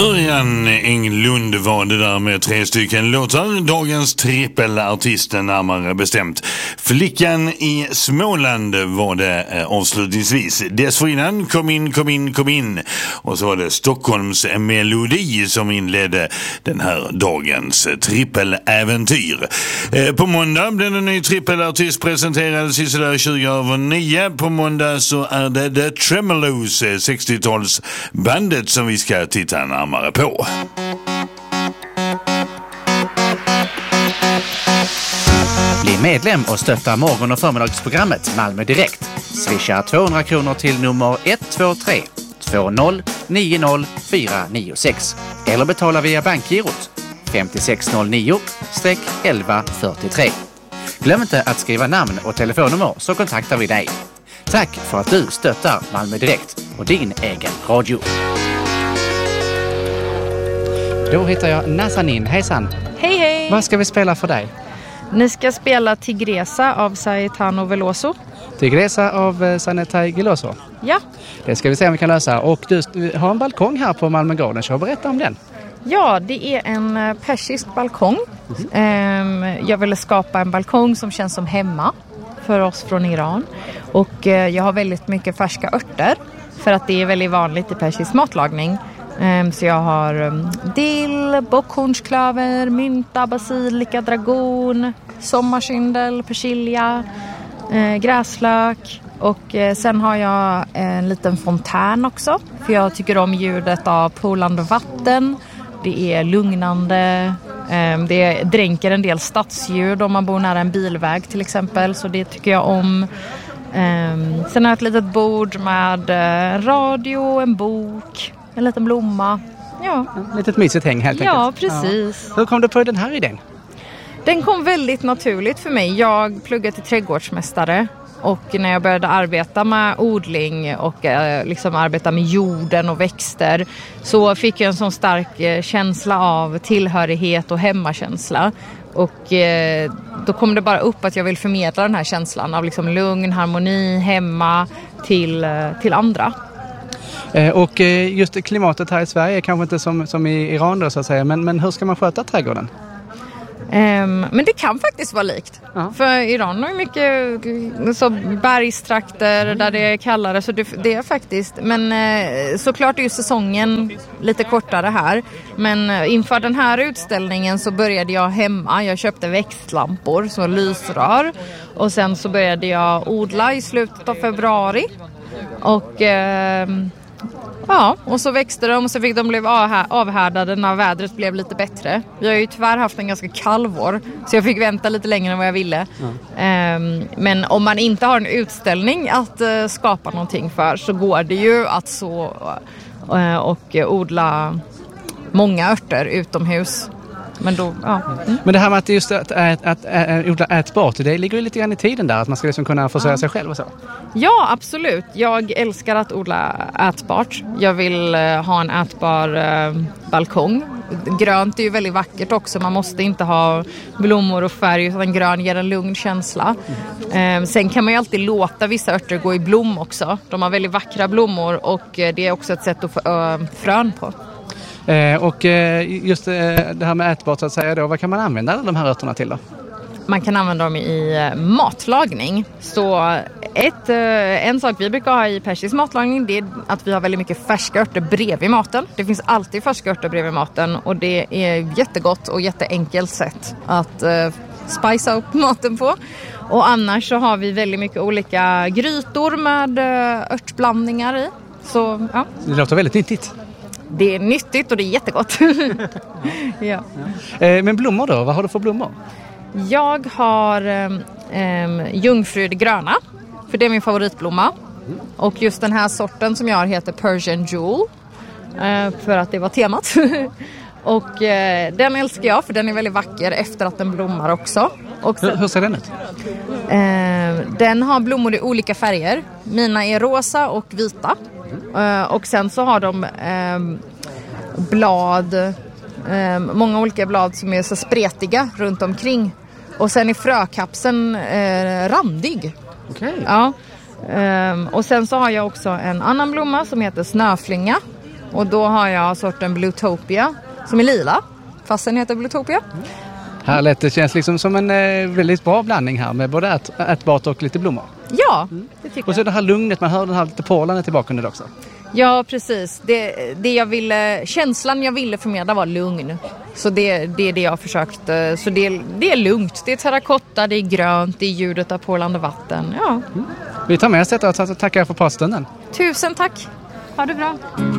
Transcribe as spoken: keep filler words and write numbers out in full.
Örjan Englund var det där med tre stycken låtar. Dagens trippelartisten närmare bestämt. Flickan i Småland var det eh, avslutningsvis. Dessförinnan kom in, kom in, kom in. Och så var det Stockholms melodi som inledde den här dagens trippeläventyr. Eh, på måndag blev en ny trippelartist presenterad sådär tjugo över nio. På måndag så är det The Tremolos, sextiotalsbandet som vi ska titta närmare på. Bli medlem och stötta morgon- och förmiddagsprogrammet Malmö Direkt. Swisha tvåhundra kronor till nummer ett två tre två noll nio noll fyra nio sex eller betala via bankgirot fem sex noll nio elva fyrtiotre. Glöm inte att skriva namn och telefonnummer så kontaktar vi dig. Tack för att du stöttar Malmö Direkt och din egen radio. Då hittar jag Nazanin. Hejsan. Hej hej. Vad ska vi spela för dig? Ni ska spela Tigresa av Caetano Veloso. Tigresa av eh, Caetano Veloso. Ja. Det ska vi se om vi kan lösa. Och du, du har en balkong här på Malmö Garden. Så berätta om den. Ja, det är en eh, persisk balkong. Mm. Ehm, jag ville skapa en balkong som känns som hemma för oss från Iran. Och eh, jag har väldigt mycket färska örter. För att det är väldigt vanligt i persisk matlagning. Um, så jag har um, dill, bockhornsklöver, mynta, basilika, dragon, sommarsyndel, persilja, uh, gräslök. Och uh, sen har jag en liten fontän också. För jag tycker om ljudet av polande vatten. Det är lugnande. Um, det dränker en del stadsljud om man bor nära en bilväg till exempel. Så det tycker jag om. Um, sen har jag ett litet bord med uh, radio, en bok. En liten blomma. Ja. Ett litet mysigt häng helt enkelt. Ja, precis. Ja. Hur kom du på den här idén? Den kom väldigt naturligt för mig. Jag pluggade till trädgårdsmästare. Och när jag började arbeta med odling och eh, liksom arbeta med jorden och växter så fick jag en sån stark eh, känsla av tillhörighet och hemmakänsla. Och eh, då kom det bara upp att jag vill förmedla den här känslan av liksom lugn, harmoni, hemma till, eh, till andra. Och just klimatet här i Sverige är kanske inte som, som i Iran då, så att säga. Men, men hur ska man sköta trädgården? Um, men det kan faktiskt vara likt. Uh-huh. För Iran har ju mycket så bergstrakter mm. där det är kallare. Så det, det är faktiskt. Men uh, såklart är ju säsongen lite kortare här. Men uh, inför den här utställningen så började jag hemma. Jag köpte växtlampor, så lysrör. Och sen så började jag odla i slutet av februari. Och... Uh, Ja, och så växte de och så fick de bli avhärdade när vädret blev lite bättre. Vi har ju tyvärr haft en ganska kall vår, så jag fick vänta lite längre än vad jag ville. Mm. Um, men om man inte har en utställning att uh, skapa någonting för så går det ju att så uh, och uh, odla många örter utomhus. Men, då, ja. mm. Men det här med att just att, att, att, att odla ätbart, det ligger ju lite grann i tiden där, att man ska liksom kunna försörja ja. sig själv och så. Ja, absolut. Jag älskar att odla ätbart. Jag vill uh, ha en ätbar uh, balkong. Grönt är ju väldigt vackert också. Man måste inte ha blommor och färg, utan grön ger en lugn känsla. Mm. Uh, sen kan man ju alltid låta vissa örter gå i blom också. De har väldigt vackra blommor och uh, det är också ett sätt att få uh, frön på. Eh, och eh, just eh, det här med ätbart så att säga då, vad kan man använda de här örterna till då? Man kan använda dem i matlagning. Så ett, en sak vi brukar ha i persisk matlagning, det är att vi har väldigt mycket färska örter bredvid maten. Det finns alltid färska örter bredvid maten och det är jättegott och jätteenkelt sätt att uh, spicea upp maten på. Och annars så har vi väldigt mycket olika grytor med uh, örtblandningar i. Så, ja. Det låter väldigt nyttigt. Det är nyttigt och det är jättegott. ja. Ja. Eh, men blommor då? Vad har du för blommor? Jag har eh, jungfrud gröna. För det är min favoritblomma. Mm. Och just den här sorten som jag har heter Persian Jewel. Eh, för att det var temat. och eh, den älskar jag för den är väldigt vacker efter att den blommar också. Och sen, hur, hur ser den ut? Eh, den har blommor i olika färger. Mina är rosa och vita. Uh, och sen så har de um, blad, um, många olika blad som är så spretiga runt omkring. Och sen är frökapseln uh, randig. Okay. Ja. Um, och sen så har jag också en annan blomma som heter snöflinga. Och då har jag sorten Bluetopia som är lila, fast den heter Bluetopia. Mm. Härligt, det känns liksom som en eh, väldigt bra blandning här med både ät, ätbart och lite blommor. Ja, mm. det tycker jag. Och så det här lugnet, man hör den här lite porlanet i bakgrunden också. Ja, precis. Det, det jag ville, känslan jag ville förmedla var lugn. Så det, det är det jag har försökt. Så det, det är lugnt. Det är terrakotta, det är grönt, det är ljudet av porlande vatten. Ja. Mm. Vi tar med oss detta och tackar för pratstunden. Tusen tack. Ha det bra.